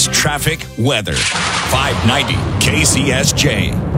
news, traffic, weather. 590 KCSJ.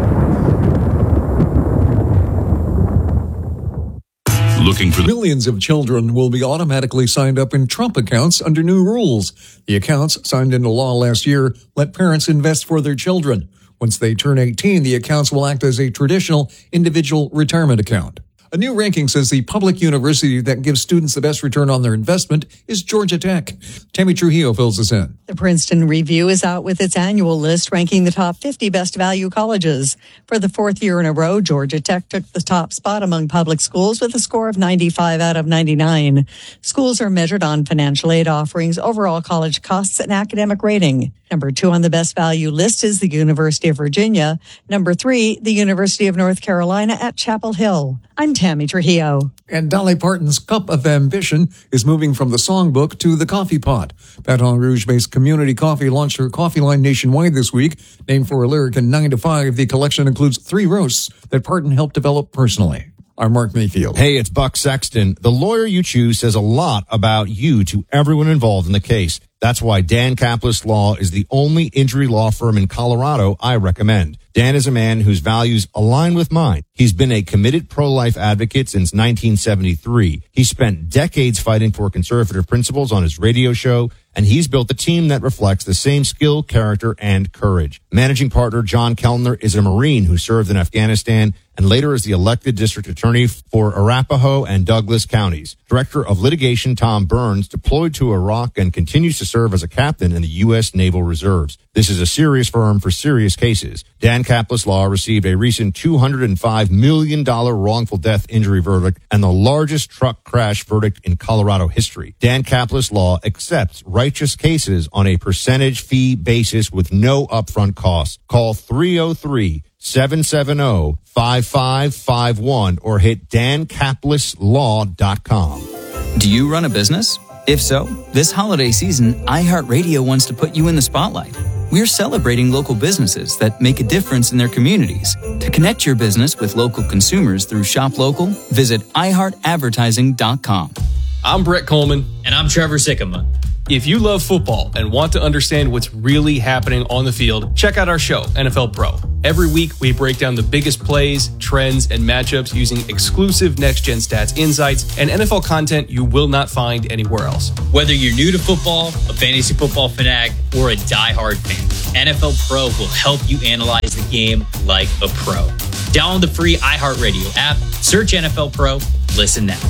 Looking for millions of children will be automatically signed up in Trump accounts under new rules. The accounts, signed into law last year, let parents invest for their children. Once they turn 18, the accounts will act as a traditional individual retirement account. A new ranking says the public university that gives students the best return on their investment is Georgia Tech. Tammy Trujillo fills us in. The Princeton Review is out with its annual list ranking the top 50 best value colleges. For the fourth year in a row, Georgia Tech took the top spot among public schools with a score of 95 out of 99. Schools are measured on financial aid offerings, overall college costs, and academic rating. Number 2 on the best value list is the University of Virginia. Number 3, the University of North Carolina at Chapel Hill. I'm Tammy Trujillo. And Dolly Parton's Cup of Ambition is moving from the songbook to the coffee pot. Baton Rouge-based Community Coffee launched her coffee line nationwide this week. Named for a lyric in 9 to 5, the collection includes 3 roasts that Parton helped develop personally. I'm Mark Mayfield. Hey, it's Buck Sexton. The lawyer you choose says a lot about you to everyone involved in the case. That's why Dan Kaplis Law is the only injury law firm in Colorado I recommend. Dan is a man whose values align with mine. He's been a committed pro-life advocate since 1973. He spent decades fighting for conservative principles on his radio show, and he's built a team that reflects the same skill, character, and courage. Managing partner John Kellner is a Marine who served in Afghanistan and later is the elected district attorney for Arapahoe and Douglas counties. Director of litigation Tom Burns deployed to Iraq and continues to serve as a captain in the U.S. Naval Reserves. This is a serious firm for serious cases. Dan Kaplis Law received a recent $205 million wrongful death injury verdict and the largest truck crash verdict in Colorado history. Dan Kaplis Law accepts righteous cases on a percentage fee basis with no upfront costs. Call 303-770-5551 or hit dankapleslaw.com. Do you run a business? If so, this holiday season, iHeartRadio wants to put you in the spotlight. We're celebrating local businesses that make a difference in their communities. To connect your business with local consumers through Shop Local, visit iHeartAdvertising.com. I'm Brett Coleman. And I'm Trevor Sikkema. If you love football and want to understand what's really happening on the field, check out our show, NFL Pro. Every week, we break down the biggest plays, trends, and matchups using exclusive next-gen stats insights and NFL content you will not find anywhere else. Whether you're new to football, a fantasy football fanatic, or a diehard fan, NFL Pro will help you analyze the game like a pro. Download the free iHeartRadio app, search NFL Pro, listen now.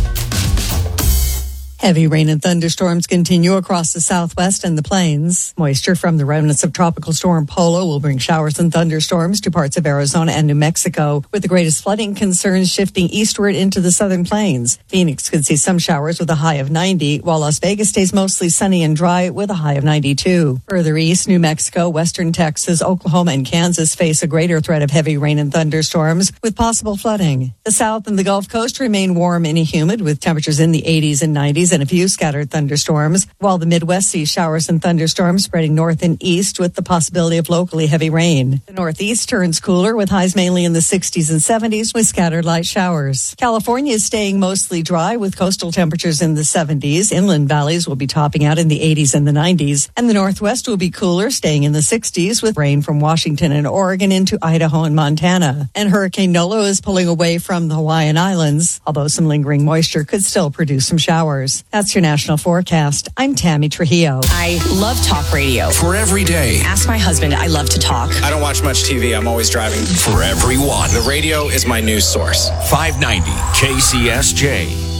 Heavy rain and thunderstorms continue across the southwest and the plains. Moisture from the remnants of Tropical Storm Polo will bring showers and thunderstorms to parts of Arizona and New Mexico, with the greatest flooding concerns shifting eastward into the southern plains. Phoenix could see some showers with a high of 90, while Las Vegas stays mostly sunny and dry with a high of 92. Further east, New Mexico, western Texas, Oklahoma, and Kansas face a greater threat of heavy rain and thunderstorms with possible flooding. The South and the Gulf Coast remain warm and humid with temperatures in the 80s and 90s and a few scattered thunderstorms, while the Midwest sees showers and thunderstorms spreading north and east with the possibility of locally heavy rain. The Northeast turns cooler with highs mainly in the 60s and 70s with scattered light showers. California is staying mostly dry with coastal temperatures in the 70s. Inland valleys will be topping out in the 80s and the 90s. And the Northwest will be cooler, staying in the 60s with rain from Washington and Oregon into Idaho and Montana. And Hurricane Nolo is pulling away from the Hawaiian Islands, although some lingering moisture could still produce some showers. That's your national forecast. I'm Tammy Trujillo. I love talk radio. For every day. Ask my husband. I love to talk. I don't watch much TV. I'm always driving. For everyone. The radio is my news source. 590 KCSJ.